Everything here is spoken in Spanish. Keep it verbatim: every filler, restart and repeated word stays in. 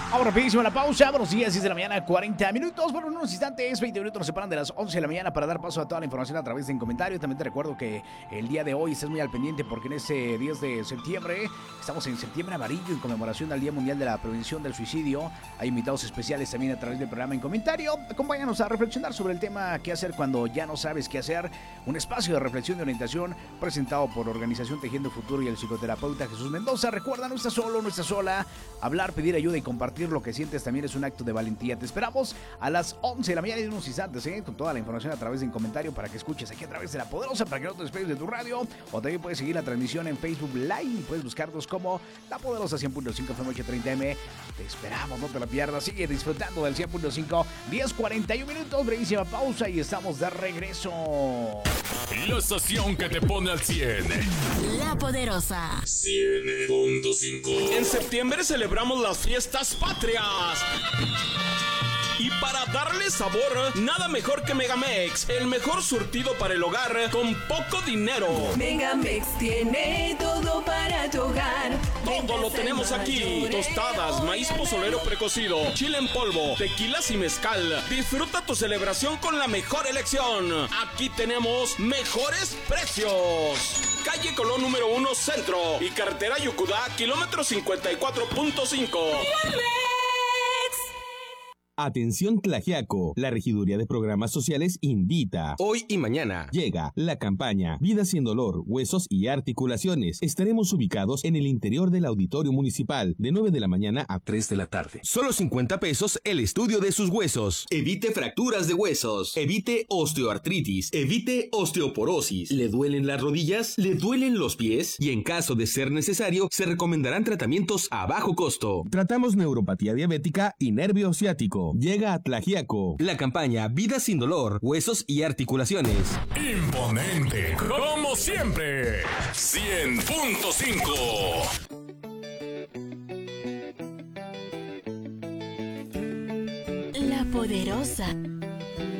Ahora rapidísimo la pausa, buenos días, diez de la mañana, cuarenta minutos. Bueno, en unos instantes, veinte minutos nos separan de las once de la mañana para dar paso a toda la información a través de un comentario. También te recuerdo que el día de hoy estés muy al pendiente porque en ese diez de septiembre, estamos en septiembre amarillo en conmemoración del Día Mundial de la Prevención del Suicidio. Hay invitados especiales también a través del programa en comentario. Acompáñanos a reflexionar sobre el tema qué hacer cuando ya no sabes qué hacer. Un espacio de reflexión y orientación presentado por Organización Tejiendo Futuro y el psicoterapeuta Jesús Mendoza. Recuerda, no estás solo, no estás sola. Hablar, pedir ayuda y compartir lo que sientes también es un acto de valentía. Te esperamos a las once de la mañana y unos instantes, ¿eh? Con toda la información a través de un comentario para que escuches aquí a través de La Poderosa, para que no te despegues de tu radio. O también puedes seguir la transmisión en Facebook Live. Puedes buscarnos como La Poderosa cien punto cinco F M ochocientos treinta M. Te esperamos, no te la pierdas. Sigue disfrutando del cien punto cinco. diez cuarenta y un minutos, brevísima pausa y estamos de regreso. La estación que te pone al cien. La Poderosa cien punto cinco. En septiembre celebramos las fiestas patrias. Y para darle sabor, nada mejor que Megamex, el mejor surtido para el hogar con poco dinero. Megamex tiene todo para tu hogar. Todo lo tenemos aquí: tostadas, maíz pozolero precocido, chile en polvo, tequilas y mezcal. Disfruta tu celebración con la mejor elección. Aquí tenemos mejores precios. Calle Colón número uno Centro y carretera Yucudá, kilómetro cincuenta y cuatro punto cinco. Atención Tlaxiaco, la Regiduría de Programas Sociales invita. Hoy y mañana llega la campaña Vida sin dolor, huesos y articulaciones. Estaremos ubicados en el interior del Auditorio Municipal de nueve de la mañana a tres de la tarde. Solo cincuenta pesos el estudio de sus huesos. Evite fracturas de huesos. Evite osteoartritis. Evite osteoporosis. ¿Le duelen las rodillas? ¿Le duelen los pies? Y en caso de ser necesario, se recomendarán tratamientos a bajo costo. Tratamos neuropatía diabética y nervio ciático. Llega a Tlaxiaco la campaña Vida sin dolor, huesos y articulaciones. Imponente, como siempre. cien punto cinco. La Poderosa.